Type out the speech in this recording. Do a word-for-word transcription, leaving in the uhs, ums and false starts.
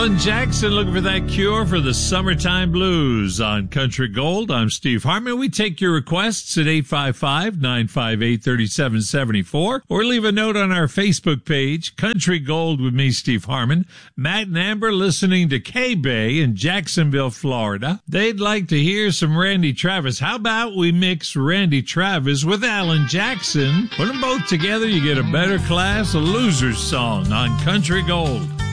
Alan Jackson looking for that cure for the summertime blues on Country Gold. I'm Steve Harmon. We take your requests at eight five five, nine five eight, three seven seven four or leave a note on our Facebook page, Country Gold with me, Steve Harmon. Matt and Amber listening to K-Bay in Jacksonville, Florida. They'd like to hear some Randy Travis. How about we mix Randy Travis with Alan Jackson? Put them both together, you get a better class, a loser's song on Country Gold.